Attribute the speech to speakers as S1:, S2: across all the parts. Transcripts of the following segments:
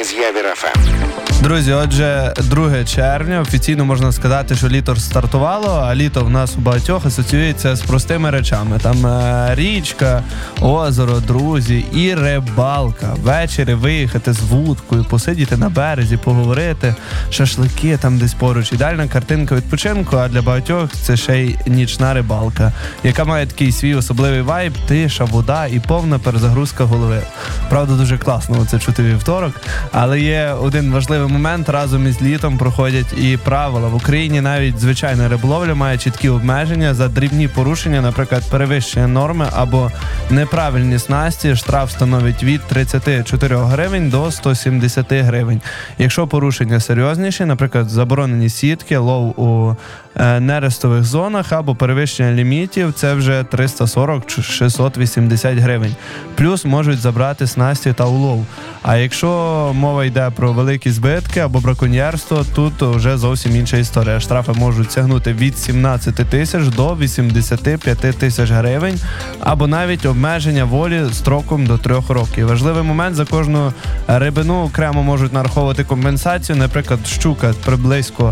S1: з Явір ФМ.
S2: Друзі, отже, 2 червня, офіційно можна сказати, що літо стартувало, а літо в нас у багатьох асоціюється з простими речами. Там річка, озеро, друзі і рибалка. Ввечері виїхати з вудкою, посидіти на березі, поговорити, шашлики там десь поруч. Ідеальна картинка відпочинку, а для багатьох це ще й нічна рибалка, яка має такий свій особливий вайб, тиша, вода і повна перезагрузка голови. Правда, дуже класно це чути вівторок, але є один важливий момент, разом із літом проходять і правила. В Україні навіть звичайна риболовля має чіткі обмеження за дрібні порушення, наприклад, перевищення норми або неправильні снасті. Штраф становить від 34 гривень до 170 гривень. Якщо порушення серйозніші, наприклад, заборонені сітки, лов у нерестових зонах або перевищення лімітів, це вже 340-680 гривень. Плюс можуть забрати снасті та улов. А якщо мова йде про великі збитки або браконьєрство, тут вже зовсім інша історія. Штрафи можуть сягнути від 17 тисяч до 85 тисяч гривень, або навіть обмеження волі строком до 3 років. Важливий момент: за кожну рибину окремо можуть нараховувати компенсацію. Наприклад, щука приблизько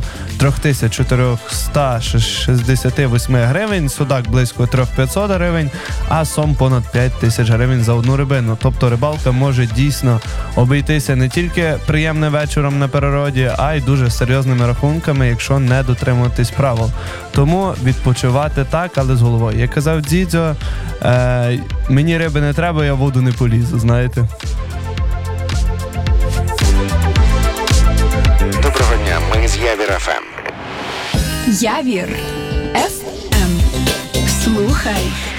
S2: 3468 гривень, судак близько 3500 гривень, а сом понад 5000 гривень за одну рибину. Тобто рибалка може дійсно обійтися не тільки приємним вечором на природі, а й дуже серйозними рахунками, якщо не дотримуватись правил. Тому відпочивати так, але з головою. Як казав Дзідзьо, мені риби не треба, я в воду не полізу, знаєте.
S1: Доброго дня, ми з Явір ФМ.
S3: Явір ФМ. Слухай.